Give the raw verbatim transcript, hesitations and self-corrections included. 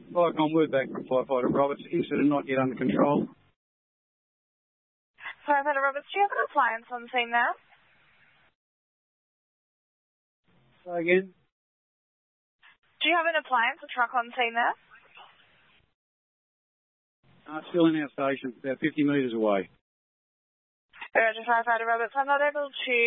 Flycom word back from Firefighter Roberts. Incident not yet under control. Firefighter Roberts, do you have an appliance on scene now? Say again? Do you have an appliance, a truck on scene now? Uh, still in our station, about fifty metres away. Roger, Firefighter Roberts. I'm not able to